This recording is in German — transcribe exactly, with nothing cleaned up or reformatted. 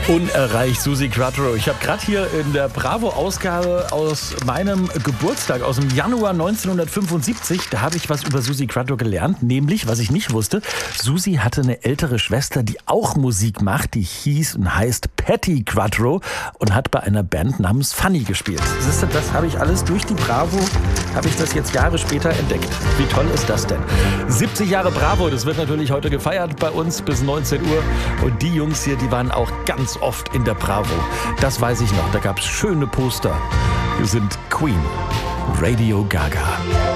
Unerreicht, Suzi Quatro. Ich habe gerade hier in der Bravo-Ausgabe aus meinem Geburtstag, aus dem Januar neunzehnhundertfünfundsiebzig, da habe ich was über Suzi Quatro gelernt, nämlich, was ich nicht wusste, Suzi hatte eine ältere Schwester, die auch Musik macht, die hieß und heißt Patti Quatro und hat bei einer Band namens Funny gespielt. Siehst du, das habe ich alles durch die Bravo, habe ich das jetzt Jahre später entdeckt. Wie toll ist das denn? siebzig Jahre Bravo, das wird natürlich heute gefeiert bei uns bis neunzehn Uhr. Und die Jungs hier, die waren auch ganz oft in der Bravo. Das weiß ich noch, da gab es schöne Poster. Wir sind Queen, Radio Gaga.